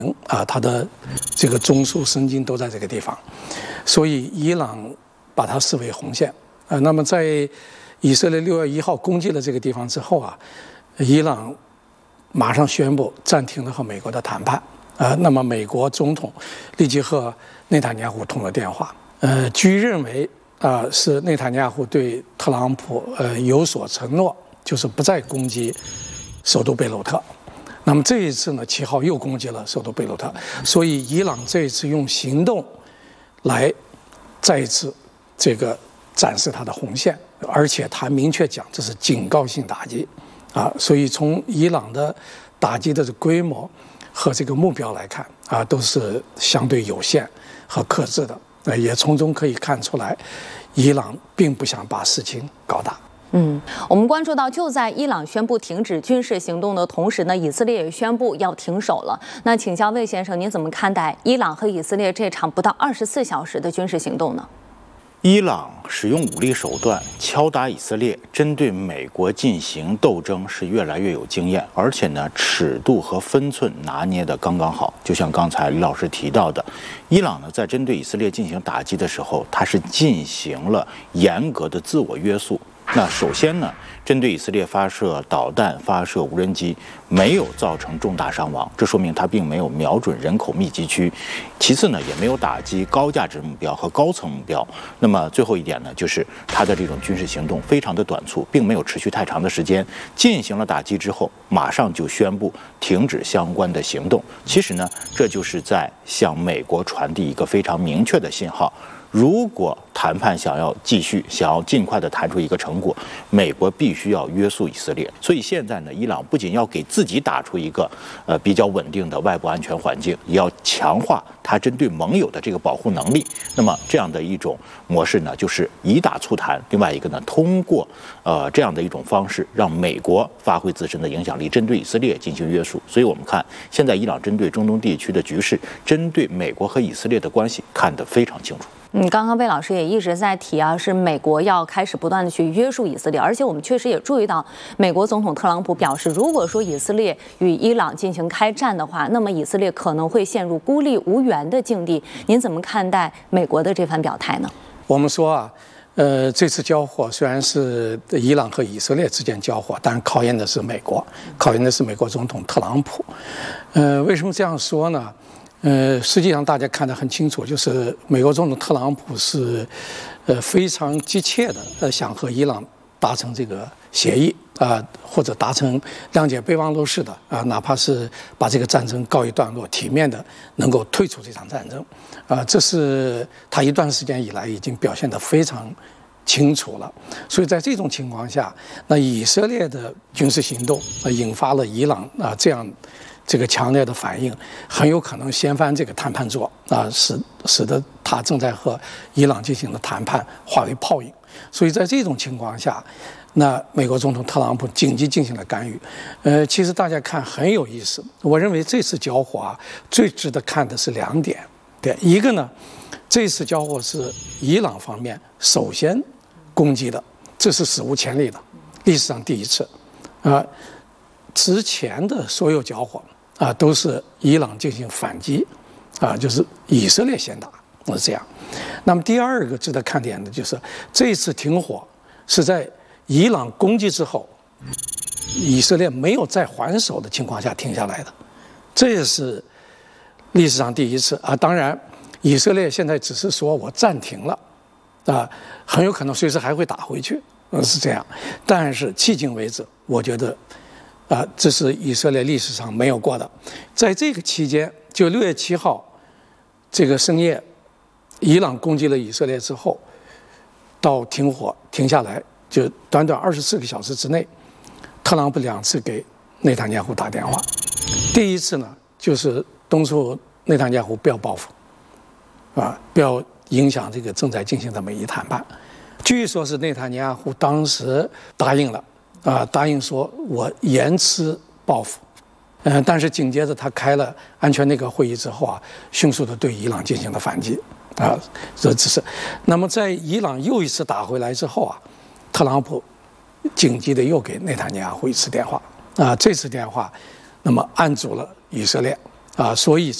它的这个中枢神经都在这个地方，所以伊朗把它视为红线。那么在以色列6月1号攻击了这个地方之后伊朗马上宣布暂停了和美国的谈判。那么美国总统立即和内塔尼亚胡通了电话。据认为是内塔尼亚胡对特朗普有所承诺，就是不再攻击首都贝鲁特。那么这一次呢，7号又攻击了首都贝鲁特，所以伊朗这一次用行动来再一次这个展示它的红线，而且他明确讲这是警告性打击所以从伊朗的打击的规模和这个目标来看都是相对有限和克制的，也从中可以看出来，伊朗并不想把事情搞大。 我们关注到，就在伊朗宣布停止军事行动的同时呢，以色列也宣布要停手了。那请教魏先生，您怎么看待伊朗和以色列这场不到24小时的军事行动呢？ 伊朗使用武力手段敲打以色列，针对美国进行斗争是越来越有经验，而且呢，尺度和分寸拿捏得刚刚好。就像刚才李老师提到的，伊朗呢在针对以色列进行打击的时候，它是进行了严格的自我约束。那首先呢，针对以色列发射导弹、发射无人机，没有造成重大伤亡，这说明它并没有瞄准人口密集区。其次呢，也没有打击高价值目标和高层目标。那么最后一点呢，就是它的这种军事行动非常的短促，并没有持续太长的时间。进行了打击之后，马上就宣布停止相关的行动。其实呢，这就是在向美国传递一个非常明确的信号。如果谈判想要继续，想要尽快的谈出一个成果，美国必须要约束以色列。所以现在呢，伊朗不仅要给自己打出一个比较稳定的外部安全环境，也要强化它针对盟友的这个保护能力。那么这样的一种模式呢，就是以打促谈；另外一个呢，通过这样的一种方式，让美国发挥自身的影响力，针对以色列进行约束。所以我们看现在伊朗针对中东地区的局势，针对美国和以色列的关系看得非常清楚。 刚刚魏老师也一直在提是美国要开始不断的去约束以色列，而且我们确实也注意到，美国总统特朗普表示，如果说以色列与伊朗进行开战的话，那么以色列可能会陷入孤立无援的境地。您怎么看待美国的这番表态呢？ 我们说这次交火虽然是伊朗和以色列之间交火，但考验的是美国，考验的是美国总统特朗普。为什么这样说呢？实际上大家看得很清楚，就是美国总统特朗普是非常急切的想和伊朗达成这个协议或者达成谅解备忘录式的哪怕是把这个战争告一段落，体面的能够退出这场战争这是他一段时间以来已经表现得非常清楚了。所以在这种情况下，那以色列的军事行动引发了伊朗这样这个强烈的反应，很有可能掀翻这个谈判桌使得他正在和伊朗进行的谈判化为泡影。所以在这种情况下，那美国总统特朗普紧急进行了干预。其实大家看很有意思，我认为这次交火最值得看的是2点。对，一个呢，这次交火是伊朗方面首先攻击的，这是史无前例的，历史上第一次之前的所有交火都是伊朗进行反击就是以色列先打，是这样。那么第二个值得看点的就是这次停火是在伊朗攻击之后，以色列没有再还手的情况下停下来的，这也是历史上第一次当然，以色列现在只是说我暂停了很有可能随时还会打回去，是这样。但是迄今为止，我觉得这是以色列历史上没有过的。在这个期间，就6月7号这个深夜，伊朗攻击了以色列之后，到停火停下来，就短短24个小时之内，特朗普2次给内塔尼亚胡打电话。第一次呢，就是敦促内塔尼亚胡不要报复不要影响这个正在进行的美伊谈判。据说是内塔尼亚胡当时答应了答应说我延迟报复但是紧接着他开了安全内阁会议之后迅速的对伊朗进行了反击这只是。那么在伊朗又一次打回来之后特朗普紧急的又给内塔尼亚胡一次电话这次电话那么按住了以色列所以